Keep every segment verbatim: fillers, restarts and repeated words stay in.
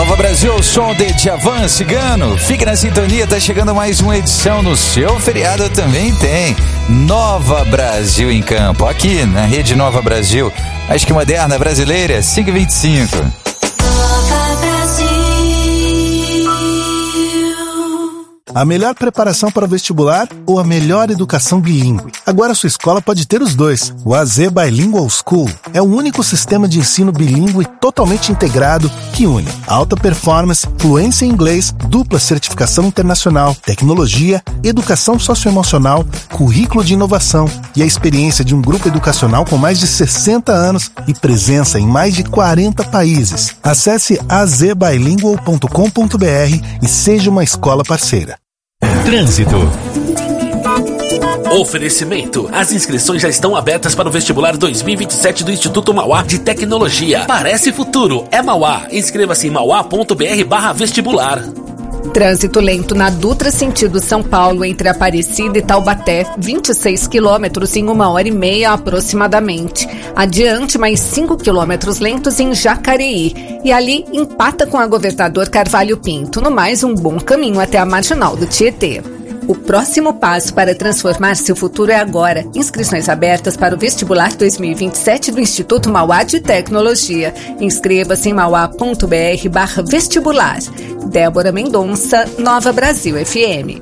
Nova Brasil, o som de Djavan Cigano. Fique na sintonia, tá chegando mais uma edição no seu feriado também tem. Nova Brasil em Campo, aqui na Rede Nova Brasil. Acho que moderna brasileira, cinco e vinte e cinco. A melhor preparação para o vestibular ou a melhor educação bilíngue? Agora sua escola pode ter os dois. O A Z Bilingual School é o único sistema de ensino bilíngue totalmente integrado que une alta performance, fluência em inglês, dupla certificação internacional, tecnologia, educação socioemocional, currículo de inovação e a experiência de um grupo educacional com mais de sessenta anos e presença em mais de quarenta países. Acesse a z bilingual ponto com ponto b r e seja uma escola parceira. Trânsito. Oferecimento. As inscrições já estão abertas para o vestibular dois mil e vinte e sete do Instituto Mauá de Tecnologia. Parece futuro. É Mauá. Inscreva-se em mauá ponto b r barra vestibular. Trânsito lento na Dutra sentido São Paulo entre Aparecida e Taubaté, vinte e seis quilômetros em uma hora e meia aproximadamente. Adiante, mais cinco quilômetros lentos em Jacareí. E ali empata com a Governador Carvalho Pinto. No mais, um bom caminho até a Marginal do Tietê. O próximo passo para transformar seu futuro é agora. Inscrições abertas para o vestibular dois mil e vinte e sete do Instituto Mauá de Tecnologia. Inscreva-se em mauá ponto b r barra vestibular. Débora Mendonça, Nova Brasil F M.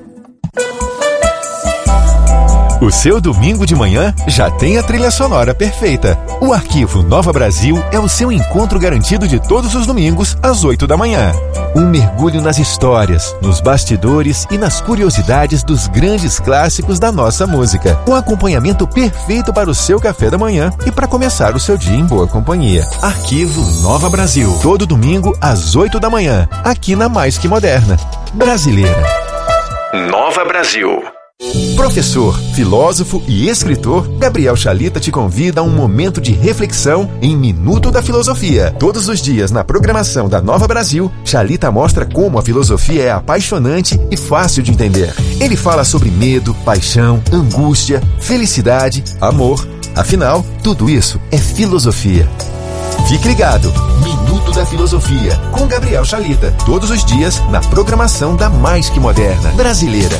O seu domingo de manhã já tem a trilha sonora perfeita. O Arquivo Nova Brasil é o seu encontro garantido de todos os domingos às oito da manhã. Um mergulho nas histórias, nos bastidores e nas curiosidades dos grandes clássicos da nossa música. Um acompanhamento perfeito para o seu café da manhã e para começar o seu dia em boa companhia. Arquivo Nova Brasil, todo domingo às oito da manhã, aqui na Mais Que Moderna. Brasileira. Nova Brasil. Professor, filósofo e escritor, Gabriel Chalita te convida a um momento de reflexão em Minuto da Filosofia. Todos os dias na programação da Nova Brasil, Chalita mostra como a filosofia é apaixonante e fácil de entender. Ele fala sobre medo, paixão, angústia, felicidade, amor. Afinal, tudo isso é filosofia. Fique ligado, Minuto da Filosofia, com Gabriel Chalita. Todos os dias na programação da Mais Que Moderna. Brasileira.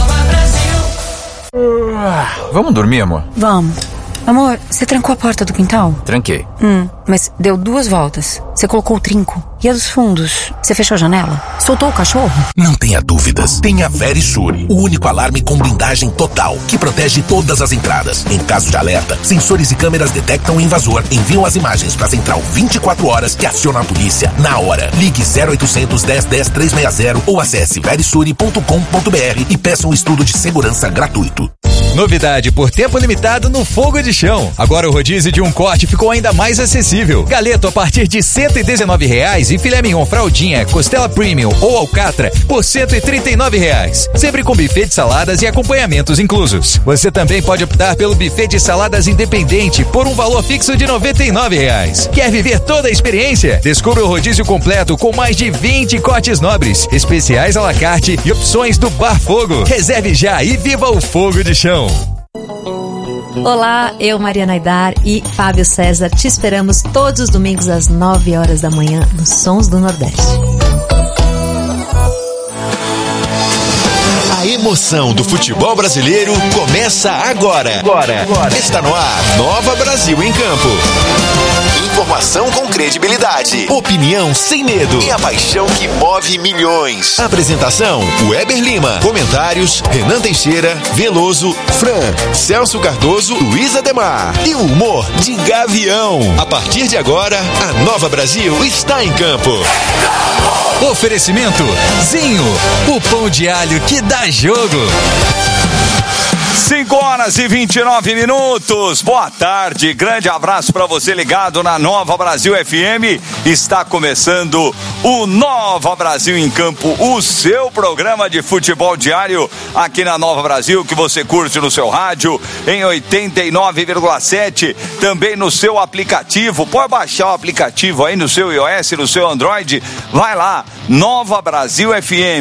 Vamos dormir, amor? Vamos. Amor, você trancou a porta do quintal? Tranquei. Hum, mas deu duas voltas. Você colocou o trinco. E a dos fundos? Você fechou a janela? Soltou o cachorro? Não tenha dúvidas. Tem a Verisure, o único alarme com blindagem total, que protege todas as entradas. Em caso de alerta, sensores e câmeras detectam o invasor, enviam as imagens para a central vinte e quatro horas que aciona a polícia na hora. Ligue zero oitocentos, dez, dez, trezentos e sessenta ou acesse verisure ponto com ponto b r e peça um estudo de segurança gratuito. Novidade por tempo limitado no Fogo de Chão. Agora o rodízio de um corte ficou ainda mais acessível. Galeto a partir de cento e dezenove reais e filé mignon fraldinha, costela premium ou alcatra por cento e trinta e nove reais. Sempre com buffet de saladas e acompanhamentos inclusos. Você também pode optar pelo buffet de saladas independente por um valor fixo de noventa e nove reais. Quer viver toda a experiência? Descubra o rodízio completo com mais de vinte cortes nobres, especiais à la carte e opções do Bar Fogo. Reserve já e viva o Fogo de Chão. Olá, eu, Mariana Aidar e Fábio César te esperamos todos os domingos às nove horas da manhã nos Sons do Nordeste. A emoção do futebol brasileiro começa agora. Agora. Agora. Está no ar, Nova Brasil em Campo. Informação com credibilidade, opinião sem medo e a paixão que move milhões. Apresentação, Weber Lima. Comentários, Renan Teixeira, Veloso, Fran, Celso Cardoso, Luiz Ademar. E o humor de Gavião. A partir de agora, a Nova Brasil está em campo. Oferecimento Zinho, o pão de alho que dá jogo. cinco horas e vinte e nove minutos. Boa tarde, grande abraço para você ligado na Nova Brasil F M. Está começando o Nova Brasil em Campo, o seu programa de futebol diário aqui na Nova Brasil, que você curte no seu rádio em oitenta e nove vírgula sete, também no seu aplicativo. Pode baixar o aplicativo aí no seu iOS, no seu Android. Vai lá, Nova Brasil F M.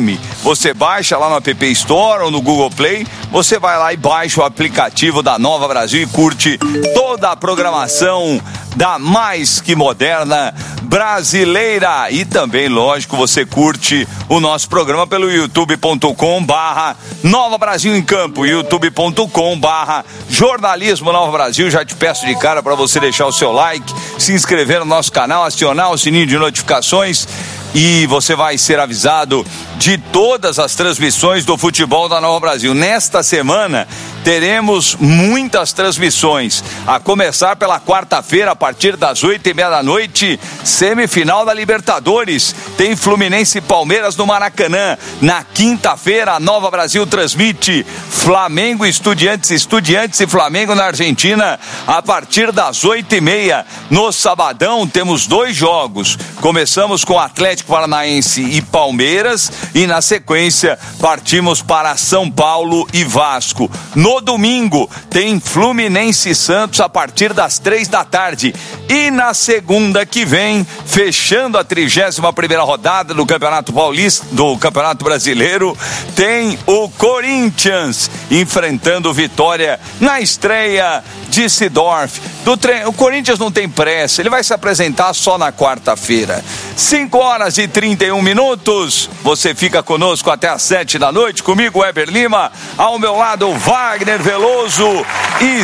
você baixa lá no App Store ou no Google Play, você vai lá e baixa o aplicativo da Nova Brasil e curte toda a programação da mais que moderna brasileira. E também, lógico, você curte o nosso programa pelo youtube ponto com barra Nova Brasil em Campo, youtube ponto com barra Jornalismo Nova Brasil. Já te peço de cara para você deixar o seu like, se inscrever no nosso canal, acionar o sininho de notificações e você vai ser avisado de todas as transmissões do futebol da Nova Brasil. Nesta semana teremos muitas transmissões, a começar pela quarta-feira, a partir das oito e meia da noite, semifinal da Libertadores, tem Fluminense e Palmeiras no Maracanã. Na quinta-feira, a Nova Brasil transmite Flamengo, Estudiantes, Estudiantes e Flamengo na Argentina, a partir das oito e meia. No sabadão, temos dois jogos, começamos com Atlético Paranaense e Palmeiras, e na sequência, partimos para São Paulo e Vasco. No domingo, tem Fluminense e Santos a partir das três da tarde. E na segunda que vem, fechando a trigésima primeira rodada do Campeonato Paulista, do Campeonato Brasileiro, tem o Corinthians enfrentando Vitória na estreia de Seedorf. Do tre... O Corinthians não tem pressa, ele vai se apresentar só na quarta-feira. cinco horas e trinta e um minutos. Você fica conosco até às sete da noite, comigo, Weber Lima, ao meu lado, Wagner Veloso e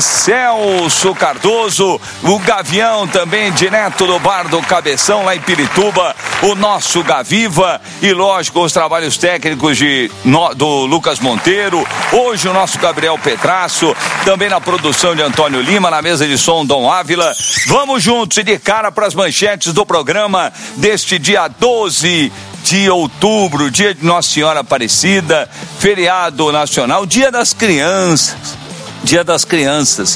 Celso Cardoso, o Gavião também, direto do Bar do Cabeção, lá em Pirituba, o nosso Gaviva, e lógico, os trabalhos técnicos de, no, do Lucas Monteiro, hoje o nosso Gabriel Petrasso, também na produção de Antônio Lima, na mesa de som Dom Ávila. Vamos juntos e de cara para as manchetes do programa deste dia doze de outubro, dia de Nossa Senhora Aparecida, feriado nacional, dia das crianças, dia das crianças.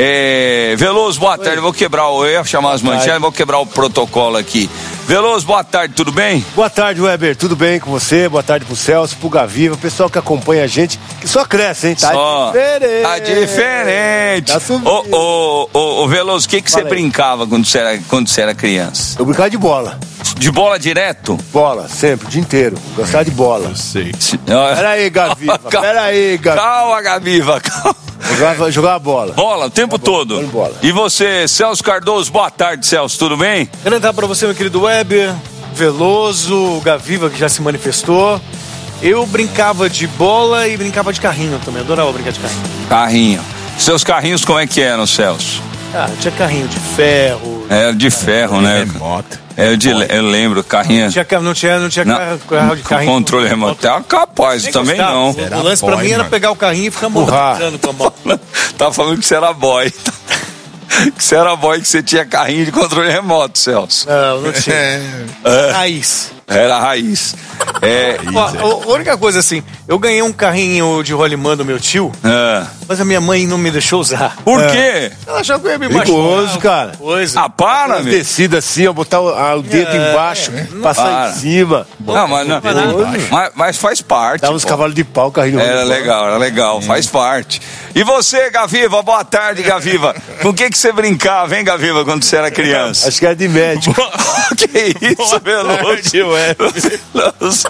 É, Veloso, boa tarde, eu vou quebrar, eu ia chamar as manchetes, vou quebrar o protocolo aqui. Veloso, boa tarde, tudo bem? Boa tarde, Weber, tudo bem com você? Boa tarde pro Celso, pro Gaviva, o pessoal que acompanha a gente, que só cresce, hein? Tá só diferente. Tá diferente. Tá subindo. Ô, ô, ô, ô, Veloso, o que que você brincava quando você, era, quando você era criança? Eu brincava de bola. De bola direto? Bola, sempre, o dia inteiro. Gostava de bola. Eu sei. Pera aí, Gaviva, pera aí, Gaviva. Calma, Gaviva, calma. Jogava, jogava bola. Bola, o tempo jogava todo. Bola, bola. E você, Celso Cardoso, boa tarde, Celso, tudo bem? Grande tarde pra você, meu querido Weber, Veloso, Gaviva, que já se manifestou. Eu brincava de bola e brincava de carrinho também, adorava brincar de carrinho. Carrinho. Seus carrinhos como é que eram, Celso? Ah, tinha carrinho de ferro. Era de ferro, né? Remoto. É, eu, de, eu lembro, carrinho. Não tinha, não tinha, não tinha não, carro de carrinho. Controle remoto. Ah, capaz, eu também gostava. Não. Era o lance boy, pra mim mano. Era pegar o carrinho e ficar morrendo com a mão. Tava falando que você era boy. Que você era boy, que você tinha carrinho de controle remoto, Celso. Não, não tinha. É. Raiz. Era a raiz. É, Ó, a única coisa assim, eu ganhei um carrinho de rolimã do meu tio, é. mas a minha mãe não me deixou usar. Por é. quê? Ela achava que eu ia me perigoso, cara. Coisa. Ah, para, meu. Descida assim, ó, botar o, o dedo é, embaixo, é. passar para. Em cima. Não, mas, não, mas, mas faz parte. Dá uns cavalos de pau, carrinho. Era legal, era legal, hum. faz parte. E você, Gaviva, boa tarde, Gaviva. Com o que que você brincava, hein, Gaviva, quando você era criança? Acho que era de médico. Que isso, Veloso? Veloso.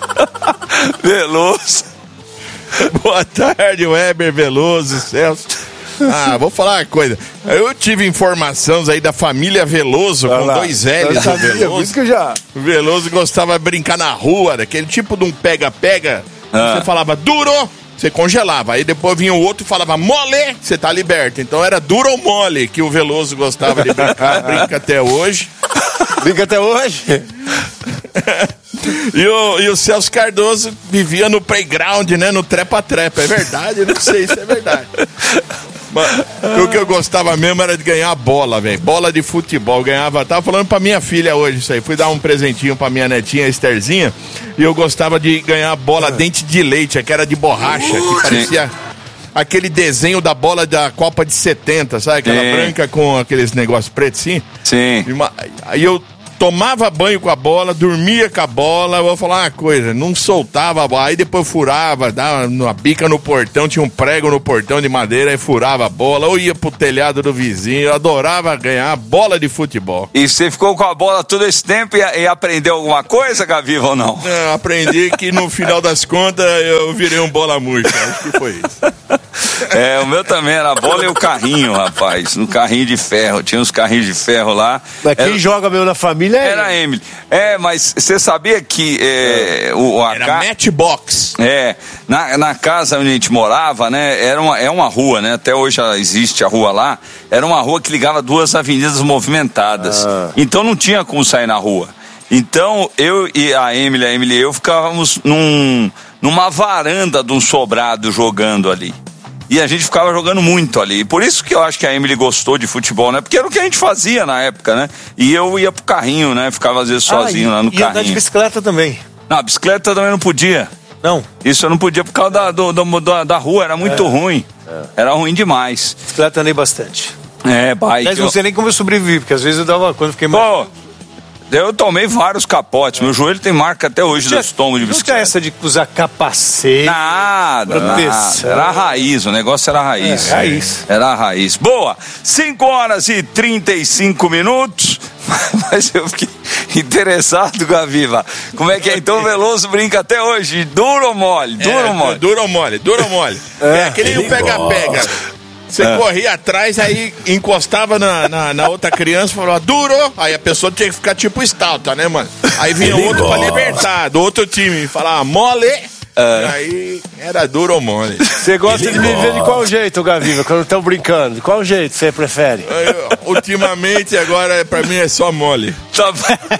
Veloso. Boa tarde, Weber, Veloso, Celso. Ah, vou falar uma coisa. Eu tive informações aí da família Veloso, com dois L's do Veloso. Isso que eu já... O Veloso gostava de brincar na rua, daquele tipo de um pega-pega. Ah. Você falava duro, você congelava. Aí depois vinha o outro e falava mole, você tá liberto. Então era duro ou mole que o Veloso gostava de brincar. Brinca até hoje. Brinca até hoje? E o, e o Celso Cardoso vivia no playground, né? No trepa-trepa. É verdade? Eu não sei se é verdade. Mas, o que eu gostava mesmo era de ganhar bola, velho. Bola de futebol. Ganhava. Tava falando pra minha filha hoje isso aí. Fui dar um presentinho pra minha netinha, Estherzinha. E eu gostava de ganhar bola dente de leite, que era de borracha, que parecia aquele desenho da bola da Copa de setenta, sabe? Aquela Sim. branca com aqueles negócios pretos, sim. Sim. Uma, aí eu tomava banho com a bola, dormia com a bola. Eu vou falar uma coisa, não soltava a bola, aí depois furava, dava uma bica no portão, tinha um prego no portão de madeira, aí furava a bola, ou ia pro telhado do vizinho. Eu adorava ganhar bola de futebol. E você ficou com a bola todo esse tempo e, e aprendeu alguma coisa, Gaviva, ou não? Eu aprendi que no final das contas eu virei um bola murcha, acho que foi isso. É, o meu também era a bola e o carrinho, rapaz. No carrinho de ferro, tinha uns carrinhos de ferro lá. Mas quem era... joga mesmo na família é Era a Emily. É, mas você sabia que é, o a Era ca... matchbox. É, na, na casa onde a gente morava, né, era uma, é uma rua, né, até hoje existe a rua lá, era uma rua que ligava duas avenidas movimentadas. Ah. Então não tinha como sair na rua. Então eu e a Emily, a Emily e eu ficávamos num, numa varanda de um sobrado jogando ali. E a gente ficava jogando muito ali. Por isso que eu acho que a Emily gostou de futebol, né? Porque era o que a gente fazia na época, né? E eu ia pro carrinho, né? Ficava às vezes sozinho ah, e, lá no e carrinho. E andar de bicicleta também. Não, a bicicleta também não podia. Não? Isso eu não podia por causa da, do, do, da, da rua, era muito é. ruim. É. Era ruim demais. Bicicleta andei bastante. É, bike. Mas não sei nem como eu sobrevivi, porque às vezes eu dava, quando eu fiquei mais... Pô, eu tomei vários capotes. Meu joelho tem marca até hoje do estômago de bicicleta. Não tinha essa de usar capacete. Nada, nada. Era a raiz, o negócio era a raiz. É, raiz. Era a raiz. Boa, cinco horas e trinta e cinco minutos. Mas eu fiquei interessado, Gaviva. Como é que é? Então o Veloso brinca até hoje. Duro ou mole? Duro é, ou mole? Duro ou mole? Duro ou mole? É, é que nem o pega-pega. Você é. corria atrás, aí encostava na, na, na outra criança e falava, duro! Aí a pessoa tinha que ficar tipo estalta, né, mano? Aí vinha outro pra libertar, do outro time, e falava, mole! É. Aí era duro ou mole. Você gosta de viver de qual jeito, Gaviva, quando estão brincando? De qual jeito você prefere? Eu, ultimamente, agora, pra mim, é só mole. Tá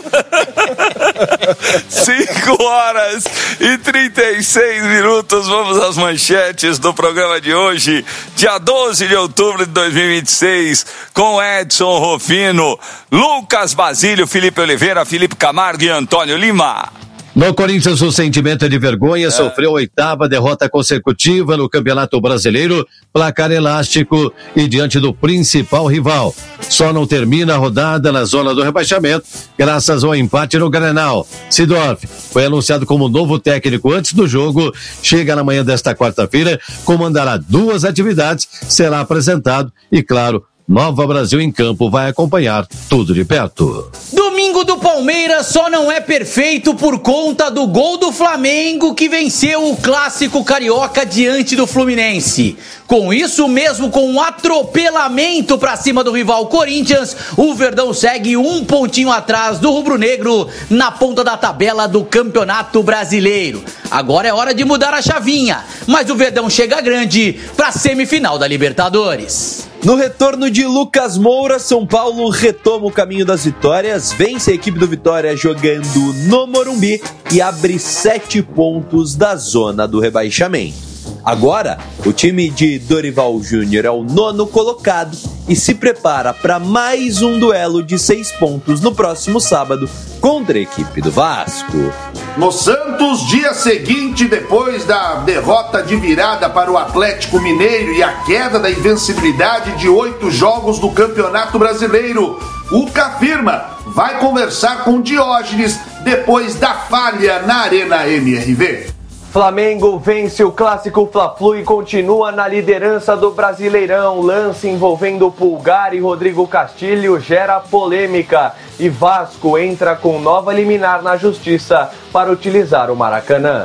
cinco horas e trinta e seis minutos. Vamos às manchetes do programa de hoje, dia doze de outubro de dois mil e vinte e seis, com Edson Rufino, Lucas Basílio, Felipe Oliveira, Felipe Camargo e Antônio Lima. No Corinthians, o sentimento é de vergonha, é. sofreu a oitava derrota consecutiva no Campeonato Brasileiro, placar elástico e diante do principal rival. Só não termina a rodada na zona do rebaixamento, graças ao empate no Grenal. Seedorf foi anunciado como novo técnico antes do jogo, chega na manhã desta quarta-feira, comandará duas atividades, será apresentado e, claro, Nova Brasil em Campo vai acompanhar tudo de perto. Domingo do Palmeiras só não é perfeito por conta do gol do Flamengo que venceu o Clássico Carioca diante do Fluminense. Com isso, mesmo com um atropelamento para cima do rival Corinthians, o Verdão segue um pontinho atrás do rubro-negro na ponta da tabela do Campeonato Brasileiro. Agora é hora de mudar a chavinha, mas o Verdão chega grande para a semifinal da Libertadores. No retorno de Lucas Moura, São Paulo retoma o caminho das vitórias, vence a equipe do Vitória jogando no Morumbi e abre sete pontos da zona do rebaixamento. Agora, o time de Dorival Júnior é o nono colocado e se prepara para mais um duelo de seis pontos no próximo sábado contra a equipe do Vasco. No Santos, dia seguinte, depois da derrota de virada para o Atlético Mineiro e a queda da invencibilidade de oito jogos do Campeonato Brasileiro, o Cafirma vai conversar com Diógenes depois da falha na Arena M R V. Flamengo vence o clássico Fla-Flu e continua na liderança do Brasileirão. Lance envolvendo Pulgar e Rodrigo Castilho gera polêmica. E Vasco entra com nova liminar na justiça para utilizar o Maracanã.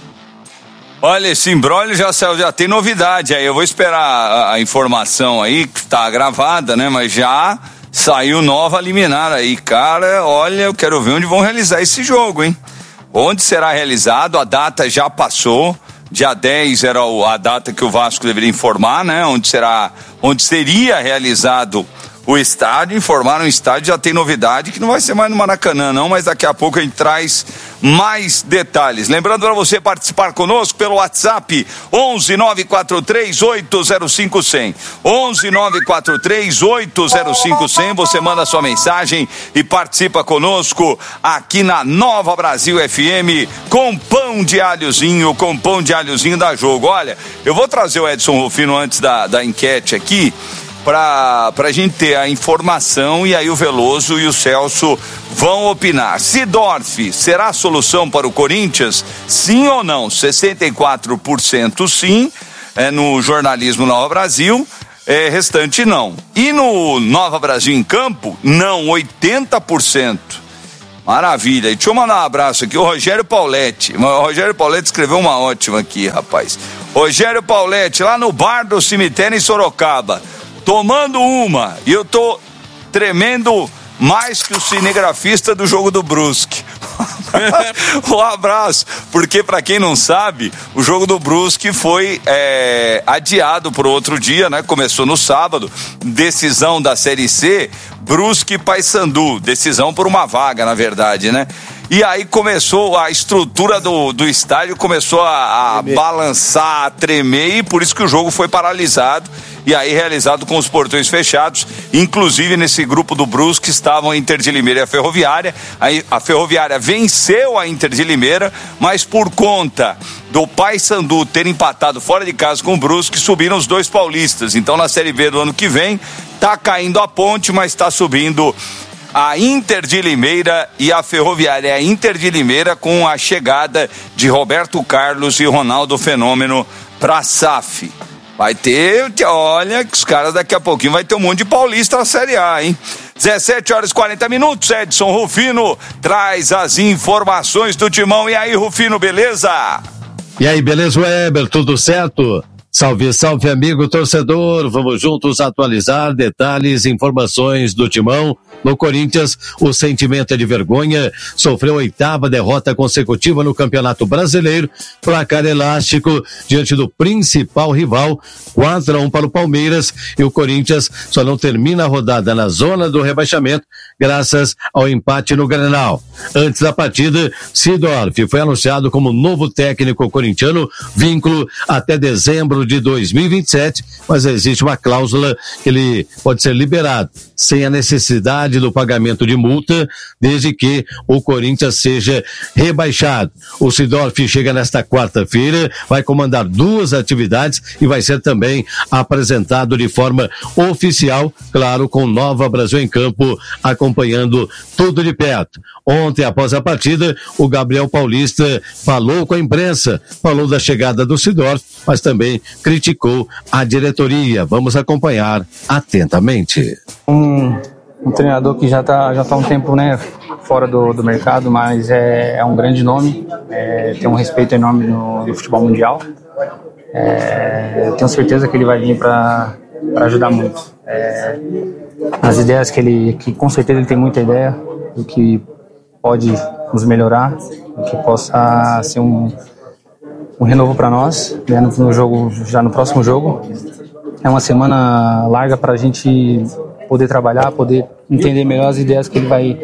Olha, esse imbróglio já saiu, já tem novidade aí. Eu vou esperar a, a informação aí, que tá gravada, né? Mas já saiu nova liminar aí. Cara, olha, eu quero ver onde vão realizar esse jogo, hein? Onde será realizado, a data já passou, dia dez era a data que o Vasco deveria informar, né? Onde será, onde seria realizado o estádio, informaram o estádio, já tem novidade, que não vai ser mais no Maracanã não, mas daqui a pouco a gente traz mais detalhes. Lembrando para você participar conosco pelo WhatsApp onze nove quatro três oito zero cinco zero zero. onze nove quatro três oito zero cinco zero zero. Você manda sua mensagem e participa conosco aqui na Nova Brasil F M com pão de alhozinho, com pão de alhozinho da Jogo. Olha, eu vou trazer o Edson Rufino antes da, da enquete aqui. para a gente ter a informação e aí o Veloso e o Celso vão opinar. Sidorf será a solução para o Corinthians? Sim ou não? sessenta e quatro por cento sim, é, no jornalismo Nova Brasil, é, restante não. E no Nova Brasil em Campo, não, oitenta por cento. Maravilha. E deixa eu mandar um abraço aqui, o Rogério Pauletti. O Rogério Pauletti escreveu uma ótima aqui, rapaz. Rogério Pauletti, lá no bar do cemitério em Sorocaba, tomando uma, e eu tô tremendo mais que o cinegrafista do jogo do Brusque. Um abraço, porque pra quem não sabe, o jogo do Brusque foi é, adiado para outro dia, né? Começou no sábado, decisão da Série C, Brusque e Paysandu, decisão por uma vaga, na verdade, né? E aí começou, a estrutura do, do estádio começou a, a balançar, a tremer, e por isso que o jogo foi paralisado, e aí realizado com os portões fechados. Inclusive nesse grupo do Brusque estavam a Inter de Limeira e a Ferroviária. Aí a Ferroviária venceu a Inter de Limeira, mas por conta do Paysandu ter empatado fora de casa com o Brusque, subiram os dois paulistas. Então na Série B do ano que vem tá caindo a Ponte, mas está subindo a Inter de Limeira e a Ferroviária. A Inter de Limeira com a chegada de Roberto Carlos e Ronaldo Fenômeno para a S A F. Vai ter, olha, que os caras daqui a pouquinho vai ter um monte de paulista na Série A, hein? dezessete horas e quarenta minutos, Edson Rufino traz as informações do Timão. E aí, Rufino, beleza? E aí, beleza, Weber, tudo certo? Salve, salve, amigo torcedor, vamos juntos atualizar detalhes, informações do Timão. No Corinthians, o sentimento é de vergonha, sofreu a oitava derrota consecutiva no Campeonato Brasileiro, placar elástico diante do principal rival, quatro a um para o Palmeiras, e o Corinthians só não termina a rodada na zona do rebaixamento, graças ao empate no Grenal. Antes da partida, Sidorf foi anunciado como novo técnico corintiano, vínculo até dezembro de dois mil e vinte e sete, mas existe uma cláusula que ele pode ser liberado, sem a necessidade do pagamento de multa, desde que o Corinthians seja rebaixado. O Sidorf chega nesta quarta-feira, vai comandar duas atividades e vai ser também apresentado de forma oficial, claro, com Nova Brasil em Campo, acompanhando tudo de perto. Ontem, após a partida, o Gabriel Paulista falou com a imprensa, falou da chegada do Sidorf, mas também criticou a diretoria. Vamos acompanhar atentamente. Um, um treinador que já está já tá há um tempo, né, fora do, do mercado, mas é, é um grande nome, é, tem um respeito enorme no, no futebol mundial. É, tenho certeza que ele vai vir para ajudar muito. É, as ideias que ele, que com certeza ele tem muita ideia do que pode nos melhorar, do que possa ser um, um renovo para nós, né, no, no jogo, já no próximo jogo. É uma semana larga para a gente poder trabalhar, poder entender melhor as ideias que ele vai,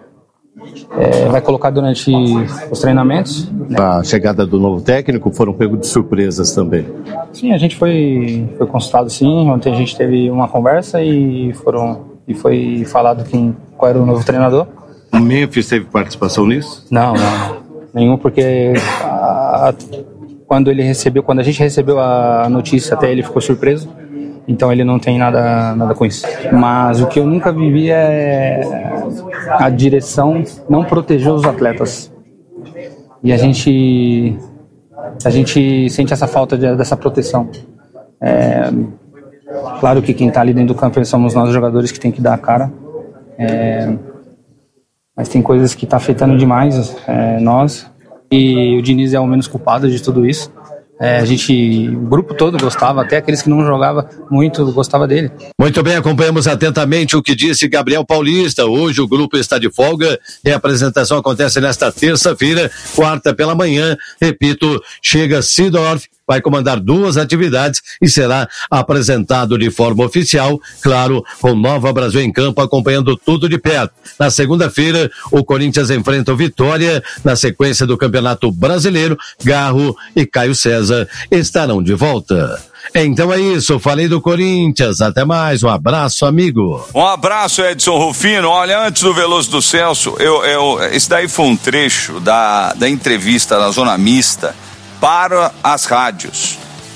é, vai colocar durante os treinamentos. A chegada do novo técnico foram pegos de surpresas também. Sim, a gente foi, foi consultado sim, ontem a gente teve uma conversa e, foram, e foi falado quem, qual era o novo treinador. O Memphis teve participação nisso? Não, não, nenhum, porque a, a, quando ele recebeu, quando a gente recebeu a notícia, até ele ficou surpreso. Então ele não tem nada, nada com isso. Mas o que eu nunca vivi é a direção não proteger os atletas. E a gente, a gente sente essa falta de, dessa proteção. É, claro que quem está ali dentro do campo somos nós, os jogadores, que tem que dar a cara. É, mas tem coisas que estão tá afetando demais é, nós. E o Diniz é o menos culpado de tudo isso. É, a gente, o grupo todo gostava, até aqueles que não jogavam muito gostava dele. Muito bem, acompanhamos atentamente o que disse Gabriel Paulista. Hoje o grupo está de folga e a apresentação acontece nesta terça-feira, quarta pela manhã. Repito, chega Sidorf, vai comandar duas atividades e será apresentado de forma oficial, claro, com Nova Brasil em Campo, acompanhando tudo de perto. Na segunda-feira, o Corinthians enfrenta o Vitória, na sequência do Campeonato Brasileiro. Garro e Caio César estarão de volta. Então é isso, falei do Corinthians, até mais, um abraço, amigo. Um abraço, Edson Rufino. Olha, antes do Veloso do Celso, eu, eu, esse daí foi um trecho da, da entrevista da Zona Mista para as rádios.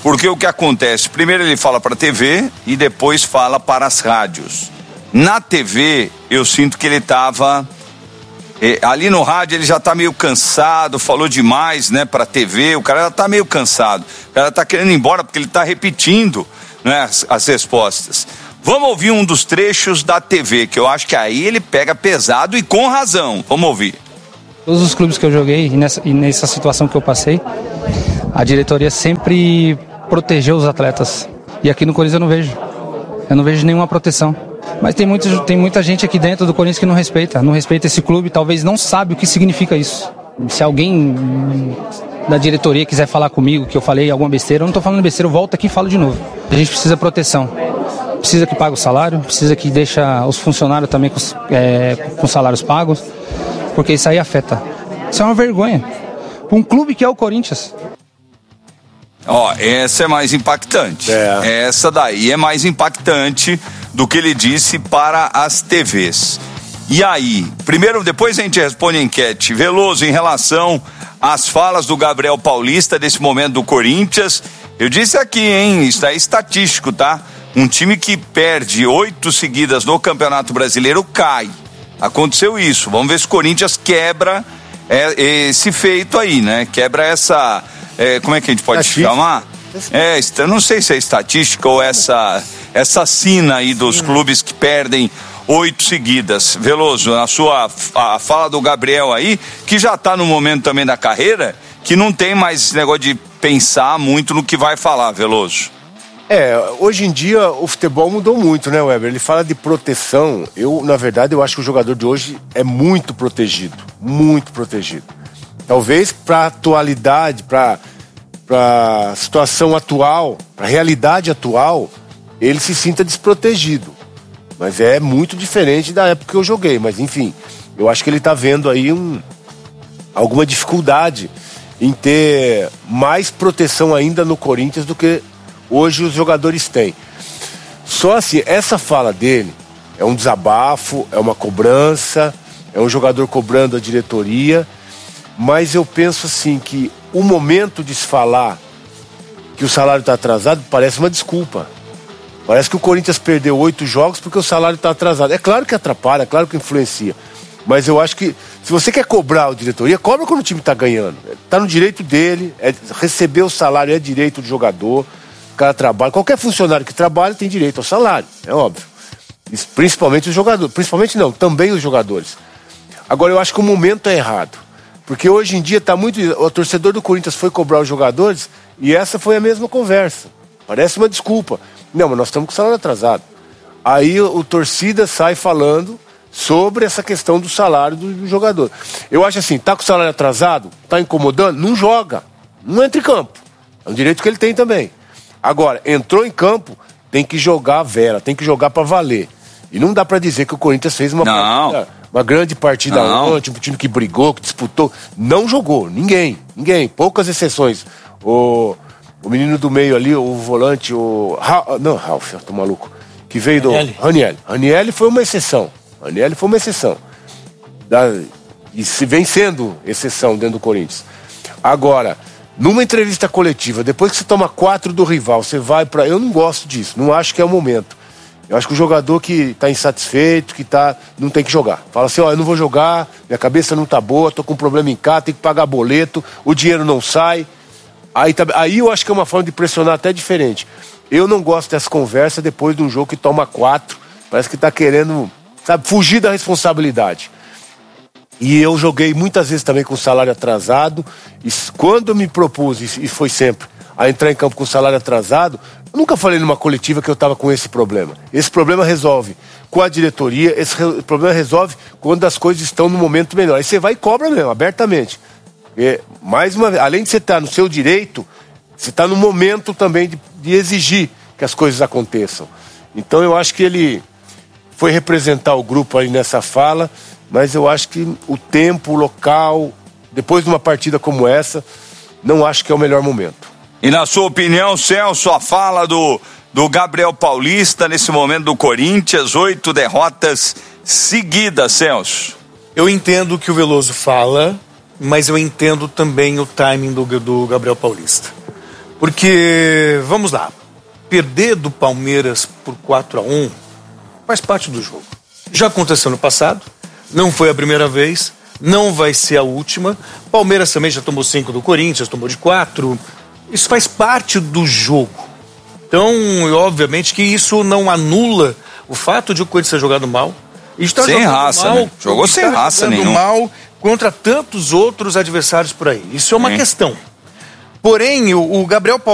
Porque o que acontece? Primeiro ele fala para a T V e depois fala para as rádios. Na T V, eu sinto que ele estava... Eh, ali no rádio ele já está meio cansado, falou demais, né, para a T V. O cara já está meio cansado. O cara está querendo ir embora porque ele está repetindo, né, as, as respostas. Vamos ouvir um dos trechos da T V, que eu acho que aí ele pega pesado e com razão. Vamos ouvir. Todos os clubes que eu joguei e nessa, e nessa situação que eu passei, a diretoria sempre protegeu os atletas. E aqui no Corinthians eu não vejo. Eu não vejo nenhuma proteção. Mas tem, muito, tem muita gente aqui dentro do Corinthians que não respeita. Não respeita esse clube, talvez não sabe o que significa isso. Se alguém da diretoria quiser falar comigo que eu falei alguma besteira, eu não estou falando besteira, eu volto aqui e falo de novo. A gente precisa de proteção. Precisa que pague o salário, precisa que deixe os funcionários também com, é, com salários pagos, porque isso aí afeta. Isso é uma vergonha. Para um clube que é o Corinthians. Ó, essa é mais impactante. É. Essa daí é mais impactante do que ele disse para as T Vs. E aí, primeiro, depois a gente responde a enquete. Veloso, em relação às falas do Gabriel Paulista desse momento do Corinthians, eu disse aqui, hein, isso é estatístico, tá? Um time que perde oito seguidas no Campeonato Brasileiro cai. Aconteceu isso. Vamos ver se o Corinthians quebra é, esse feito aí, né? Quebra essa... É, como é que a gente pode chamar? É, eu não sei se é estatística ou essa, essa sina aí dos clubes que perdem oito seguidas. Veloso, a sua a fala do Gabriel aí, que já está no momento também da carreira, que não tem mais esse negócio de pensar muito no que vai falar, Veloso. É, hoje em dia o futebol mudou muito, né, Weber? Ele fala de proteção. Eu, na verdade, eu acho que o jogador de hoje é muito protegido, muito protegido. Talvez para a atualidade, para a situação atual, para a realidade atual, ele se sinta desprotegido. Mas é muito diferente da época que eu joguei. Mas, enfim, eu acho que ele está vendo aí um, alguma dificuldade em ter mais proteção ainda no Corinthians do que hoje os jogadores têm. Só assim, essa fala dele é um desabafo, é uma cobrança, é um jogador cobrando a diretoria. Mas eu penso assim que o momento de se falar que o salário está atrasado parece uma desculpa. Parece que o Corinthians perdeu oito jogos porque o salário está atrasado. É claro que atrapalha, é claro que influencia. Mas eu acho que se você quer cobrar a diretoria, cobra quando o time está ganhando. Está no direito dele, é, receber o salário é direito do jogador. O cara trabalha, qualquer funcionário que trabalha tem direito ao salário, é óbvio. Isso, principalmente os jogadores, principalmente não, também os jogadores. Agora eu acho que o momento é errado. Porque hoje em dia tá muito... O torcedor do Corinthians foi cobrar os jogadores e essa foi a mesma conversa. Parece uma desculpa. Não, mas nós estamos com o salário atrasado. Aí o, o torcida sai falando sobre essa questão do salário do, do jogador. Eu acho assim, tá com o salário atrasado, tá incomodando, não joga. Não entra em campo. É um direito que ele tem também. Agora, entrou em campo, tem que jogar a vera, tem que jogar para valer. E não dá para dizer que o Corinthians fez uma... Não. partida... Uma grande partida ontem, um time que brigou, que disputou. Não jogou, ninguém, ninguém. Poucas exceções. O, o menino do meio ali, o volante, o... Ra, não, Ralf, eu tô maluco. Que veio do... Raniel. Raniel foi uma exceção. Raniel foi uma exceção. Da, e se vem sendo exceção dentro do Corinthians. Agora, numa entrevista coletiva, depois que você toma quatro do rival, você vai pra... Eu não gosto disso, não acho que é o momento. Eu acho que o jogador que está insatisfeito, que tá, não tem que jogar. Fala assim, ó, eu não vou jogar, minha cabeça não tá boa, tô com um problema em casa, tenho que pagar boleto, o dinheiro não sai. Aí, tá, aí eu acho que é uma forma de pressionar até diferente. Eu não gosto dessa conversa depois de um jogo que toma quatro, parece que tá querendo, sabe, fugir da responsabilidade. E eu joguei muitas vezes também com salário atrasado, e quando eu me propus, e foi sempre, a entrar em campo com salário atrasado, eu nunca falei numa coletiva que eu estava com esse problema. Esse problema resolve com a diretoria, esse re- problema resolve quando as coisas estão no momento melhor. Aí você vai e cobra mesmo, abertamente. E, mais uma vez, além de você estar no seu direito, você está no momento também de, de exigir que as coisas aconteçam. Então eu acho que ele foi representar o grupo aí nessa fala, mas eu acho que o tempo, o local, depois de uma partida como essa, não acho que é o melhor momento. E na sua opinião, Celso, a fala do, do Gabriel Paulista nesse momento do Corinthians, oito derrotas seguidas, Celso? Eu entendo o que o Veloso fala, mas eu entendo também o timing do, do Gabriel Paulista. Porque, vamos lá, perder do Palmeiras por quatro a um faz parte do jogo. Já aconteceu no passado, não foi a primeira vez, não vai ser a última. Palmeiras também já tomou cinco do Corinthians, tomou de quatro. Isso faz parte do jogo. Então, obviamente que isso não anula o fato de o Corinthians ter jogado mal. E está sem jogando raça, mal, né? Jogou sem raça nenhuma. mal contra tantos outros adversários por aí. Isso é uma Sim. questão. Porém, o, o Gabriel Paulista